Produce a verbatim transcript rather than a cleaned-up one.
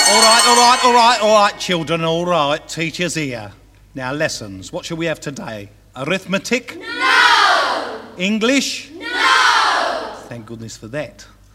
All right, all right, all right, all right, children, all right. Teacher's here. Now, lessons. What shall we have today? Arithmetic? No! English? No! Thank goodness for that.